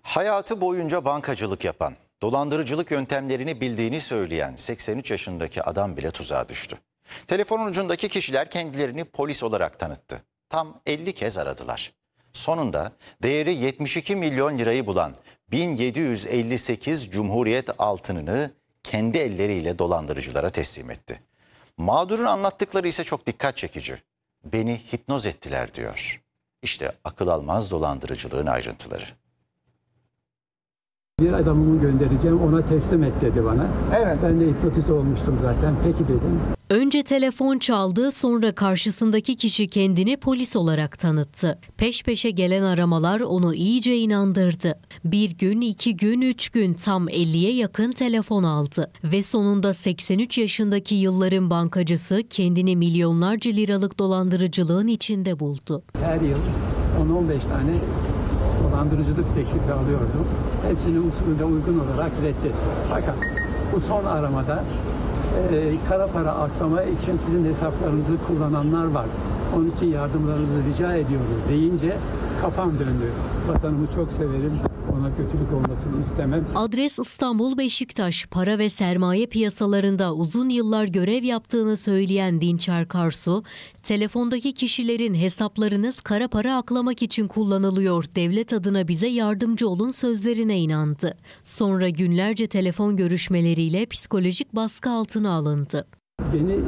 Hayatı boyunca bankacılık yapan, dolandırıcılık yöntemlerini bildiğini söyleyen 83 yaşındaki adam bile tuzağa düştü. Telefonun ucundaki kişiler kendilerini polis olarak tanıttı. Tam 50 kez aradılar. Sonunda değeri 72 milyon lirayı bulan 1758 Cumhuriyet altınını kendi elleriyle dolandırıcılara teslim etti. Mağdurun anlattıkları ise çok dikkat çekici. Beni hipnoz ettiler diyor. İşte akıl almaz dolandırıcılığın ayrıntıları. Bir adamımı göndereceğim, ona teslim et dedi bana. Evet. Ben de hipnotize olmuştum zaten. Peki dedim. Önce telefon çaldı, sonra karşısındaki kişi kendini polis olarak tanıttı. Peş peşe gelen aramalar onu iyice inandırdı. Bir gün, 2 gün, 3 gün tam 50'ye yakın telefon aldı. Ve sonunda 83 yaşındaki yılların bankacısı kendini milyonlarca liralık dolandırıcılığın içinde buldu. Her yıl 10-15 tane dolandırıcılık teklifi alıyordum. Hepsini usulüne uygun olarak reddetti. Fakat bu son aramada kara para aklama için sizin hesaplarınızı kullananlar var. Onun için yardımlarınızı rica ediyoruz deyince kafam döndü. Vatanımı çok severim. Ona kötülük olmasını istemem. Adres İstanbul Beşiktaş. Para ve sermaye piyasalarında uzun yıllar görev yaptığını söyleyen Dinçer Karsu, telefondaki kişilerin hesaplarınız kara para aklamak için kullanılıyor, devlet adına bize yardımcı olun sözlerine inandı. Sonra günlerce telefon görüşmeleriyle psikolojik baskı altına alındı. Beni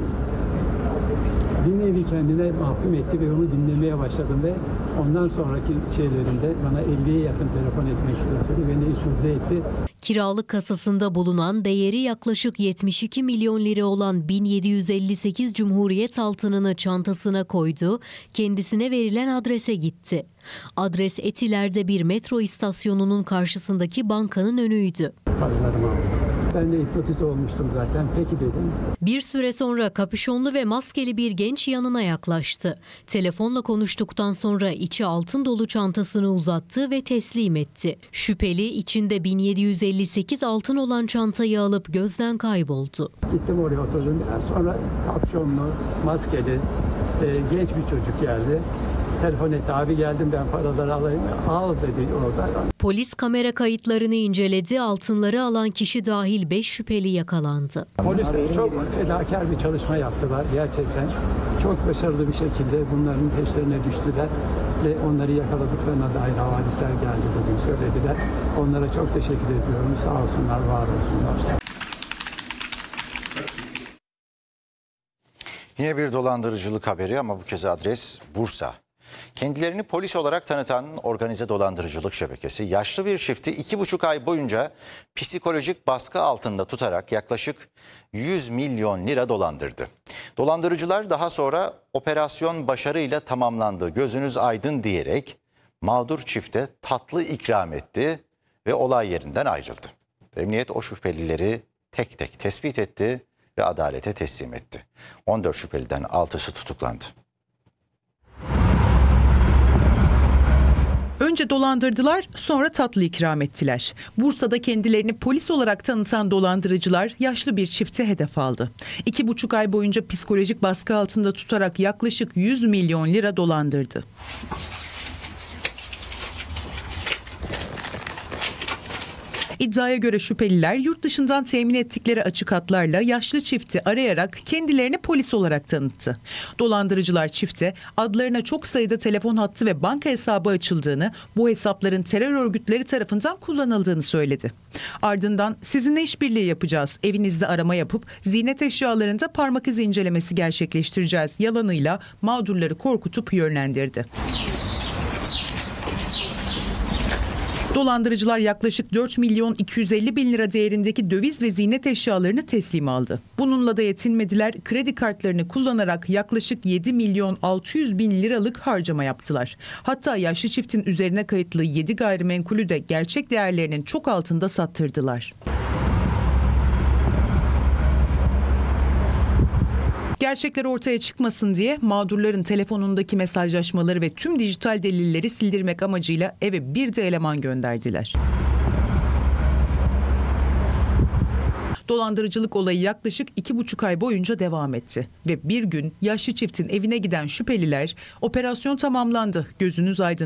bir nevi kendine mahkum etti ve onu dinlemeye başladım ve ondan sonraki şeylerinde bana 50'ye yakın telefon etmek istedi. Beni hipnotize etti. Kiralık kasasında bulunan değeri yaklaşık 72 milyon lira olan 1758 Cumhuriyet altınını çantasına koydu, kendisine verilen adrese gitti. Adres Etiler'de bir metro istasyonunun karşısındaki bankanın önüydü. Paralarımı aldım. Ben de hipnotize olmuştum zaten. Peki dedim. Bir süre sonra kapüşonlu ve maskeli bir genç yanına yaklaştı. Telefonla konuştuktan sonra içi altın dolu çantasını uzattı ve teslim etti. Şüpheli içinde 1758 altın olan çantayı alıp gözden kayboldu. Gittim oraya oturdum. Biraz sonra kapşonlu, maskeli, genç bir çocuk geldi. Telefon etti. Abi geldim ben paraları alayım. Al dedi orada. Polis kamera kayıtlarını inceledi. Altınları alan kişi dahil 5 şüpheli yakalandı. Polisler çok fedakar bir çalışma yaptılar gerçekten. Çok başarılı bir şekilde bunların peşlerine düştüler ve onları yakaladıklarına dair havadisler geldi bugün söylediler. Onlara çok teşekkür ediyorum. Sağ olsunlar, var olsunlar. Yine bir dolandırıcılık haberi ama bu kez adres Bursa. Kendilerini polis olarak tanıtan organize dolandırıcılık şebekesi yaşlı bir çifti 2,5 ay boyunca psikolojik baskı altında tutarak yaklaşık 100 milyon lira dolandırdı. Dolandırıcılar daha sonra operasyon başarıyla tamamlandı, gözünüz aydın diyerek mağdur çifte tatlı ikram etti ve olay yerinden ayrıldı. Emniyet o şüphelileri tek tek tespit etti ve adalete teslim etti. 14 şüpheliden 6'sı tutuklandı. Önce dolandırdılar, sonra tatlı ikram ettiler. Bursa'da kendilerini polis olarak tanıtan dolandırıcılar yaşlı bir çifte hedef aldı. 2,5 ay boyunca psikolojik baskı altında tutarak yaklaşık 100 milyon lira dolandırdı. İddiaya göre şüpheliler yurt dışından temin ettikleri açık hatlarla yaşlı çifti arayarak kendilerini polis olarak tanıttı. Dolandırıcılar çifte adlarına çok sayıda telefon hattı ve banka hesabı açıldığını, bu hesapların terör örgütleri tarafından kullanıldığını söyledi. Ardından sizinle işbirliği yapacağız, evinizde arama yapıp ziynet eşyalarında parmak izi incelemesi gerçekleştireceğiz yalanıyla mağdurları korkutup yönlendirdi. Dolandırıcılar yaklaşık 4 milyon 250 bin lira değerindeki döviz ve ziynet eşyalarını teslim aldı. Bununla da yetinmediler, kredi kartlarını kullanarak yaklaşık 7 milyon 600 bin liralık harcama yaptılar. Hatta yaşlı çiftin üzerine kayıtlı 7 gayrimenkulü de gerçek değerlerinin çok altında sattırdılar. Gerçekler ortaya çıkmasın diye mağdurların telefonundaki mesajlaşmaları ve tüm dijital delilleri sildirmek amacıyla eve bir de eleman gönderdiler. Dolandırıcılık olayı yaklaşık 2,5 ay boyunca devam etti. Ve bir gün yaşlı çiftin evine giden şüpheliler, operasyon tamamlandı, gözünüz aydın